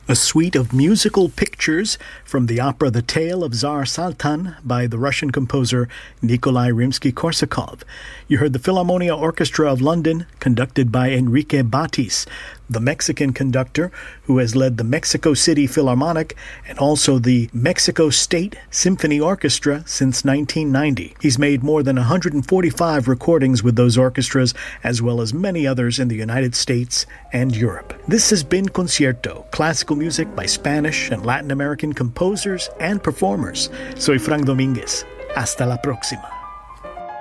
a suite of musical pictures from the opera The Tale of Tsar Saltan by the Russian composer Nikolai Rimsky-Korsakov. You heard the Philharmonia Orchestra of London, conducted by Enrique Batis, the Mexican conductor who has led the Mexico City Philharmonic and also the Mexico State Symphony Orchestra since 1990. He's made more than 145 recordings with those orchestras, as well as many others in the United States and Europe. This has been Concierto, classical music by Spanish and Latin American composers and performers. Soy Frank Domínguez. Hasta la próxima.